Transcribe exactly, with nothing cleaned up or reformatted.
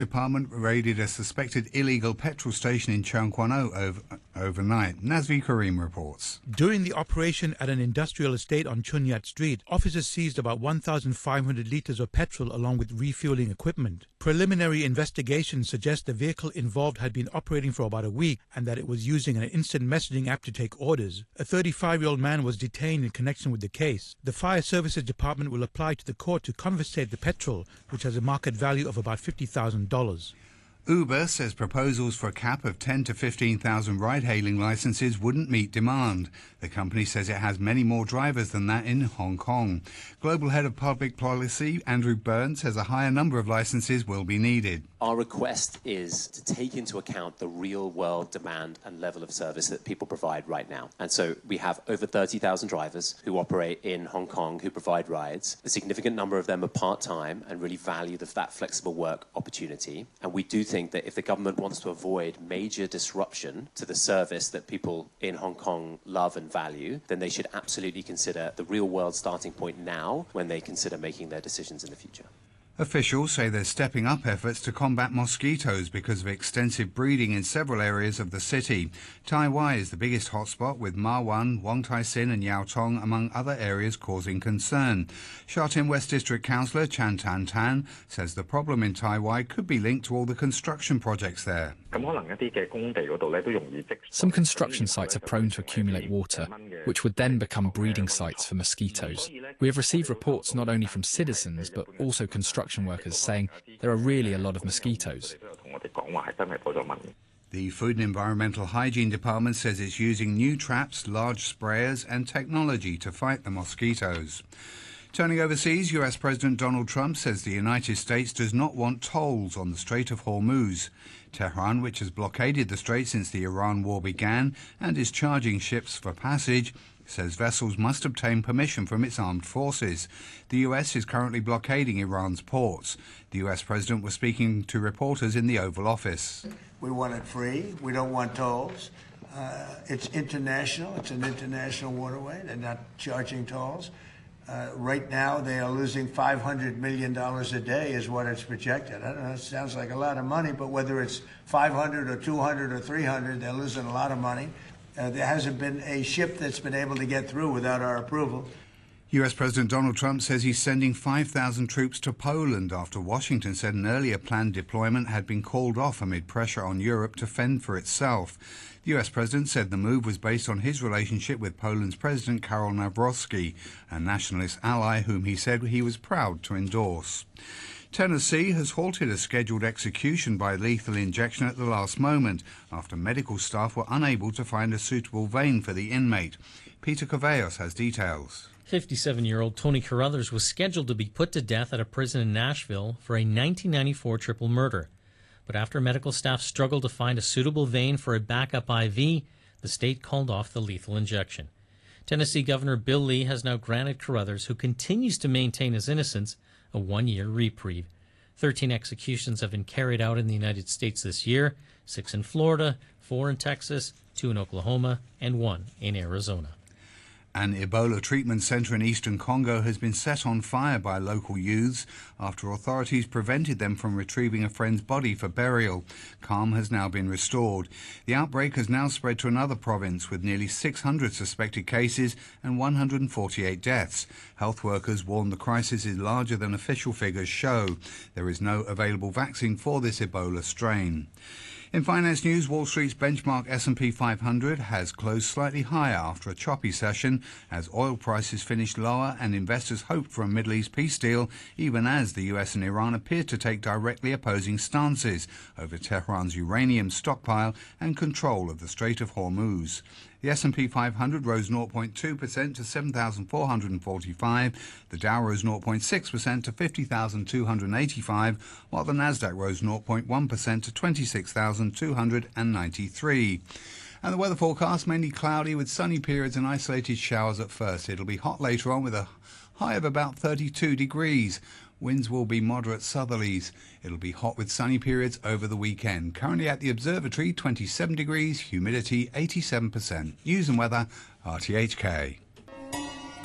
Department raided a suspected illegal petrol station in Cheung Kwan O over, overnight. Nazvi Karim reports. During the operation at an industrial estate on Chun Yat Street, officers seized about one thousand five hundred litres of petrol along with refueling equipment. Preliminary investigations suggest the vehicle involved had been operating for about a week and that it was using an instant messaging app to take orders. A thirty-five-year-old man was detained in connection with the case. The Fire Services Department will apply to the court to confiscate the petrol, which has a market value of about fifty thousand dollars. Uber says proposals for a cap of ten to fifteen thousand ride-hailing licenses wouldn't meet demand. The company says it has many more drivers than that in Hong Kong. Global Head of Public Policy, Andrew Byrne, says a higher number of licenses will be needed. Our request is to take into account the real-world demand and level of service that people provide right now. And so we have over thirty thousand drivers who operate in Hong Kong who provide rides. A significant number of them are part-time and really value the, that flexible work opportunity. And we do think that if the government wants to avoid major disruption to the service that people in Hong Kong love and value, then they should absolutely consider the real-world starting point now when they consider making their decisions in the future. Officials say they're stepping up efforts to combat mosquitoes because of extensive breeding in several areas of the city. Tai Wai is the biggest hotspot, with Ma Wan, Wong Tai Sin and Yau Tong among other areas causing concern. Sha Tin West District Councillor Chan Tan Tan says the problem in Tai Wai could be linked to all the construction projects there. Some construction sites are prone to accumulate water, which would then become breeding sites for mosquitoes. We have received reports not only from citizens but also construction workers saying there are really a lot of mosquitoes. The Food and Environmental Hygiene Department says it's using new traps, large sprayers and technology to fight the mosquitoes. Turning overseas, U S President Donald Trump says the United States does not want tolls on the Strait of Hormuz. Tehran, which has blockaded the strait since the Iran war began and is charging ships for passage, says vessels must obtain permission from its armed forces. The U S is currently blockading Iran's ports. The U S President was speaking to reporters in the Oval Office. We want it free. We don't want tolls. Uh, it's international. It's an international waterway. They're not charging tolls. Uh, right now, they are losing five hundred million dollars a day is what it's projected. I don't know, it sounds like a lot of money, but whether it's five hundred or two hundred or three hundred, they're losing a lot of money. Uh, there hasn't been a ship that's been able to get through without our approval. U S President Donald Trump says he's sending five thousand troops to Poland after Washington said an earlier planned deployment had been called off amid pressure on Europe to fend for itself. The U S President said the move was based on his relationship with Poland's President Karol Nawrocki, a nationalist ally whom he said he was proud to endorse. Tennessee has halted a scheduled execution by lethal injection at the last moment after medical staff were unable to find a suitable vein for the inmate. Peter Cavallos has details. fifty-seven-year-old Tony Carruthers was scheduled to be put to death at a prison in Nashville for a nineteen ninety-four triple murder. But after medical staff struggled to find a suitable vein for a backup I V, the state called off the lethal injection. Tennessee Governor Bill Lee has now granted Carruthers, who continues to maintain his innocence, a one-year reprieve. Thirteen executions have been carried out in the United States this year, six in Florida, four in Texas, two in Oklahoma, and one in Arizona. An Ebola treatment center in eastern Congo has been set on fire by local youths after authorities prevented them from retrieving a friend's body for burial. Calm has now been restored. The outbreak has now spread to another province with nearly six hundred suspected cases and one hundred forty-eight deaths. Health workers warn the crisis is larger than official figures show. There is no available vaccine for this Ebola strain. In finance news, Wall Street's benchmark S and P five hundred has closed slightly higher after a choppy session as oil prices finished lower and investors hoped for a Middle East peace deal, even as the U S and Iran appeared to take directly opposing stances over Tehran's uranium stockpile and control of the Strait of Hormuz. The S and P five hundred rose zero point two percent to seven thousand four hundred forty-five. The Dow rose zero point six percent to fifty thousand two hundred eighty-five, while the Nasdaq rose zero point one percent to twenty-six thousand two hundred ninety-three. And the weather forecast, mainly cloudy with sunny periods and isolated showers at first. It'll be hot later on with a high of about thirty-two degrees. Winds will be moderate southerlies. It'll be hot with sunny periods over the weekend. Currently at the observatory, twenty-seven degrees, humidity eighty-seven percent. News and weather, R T H K.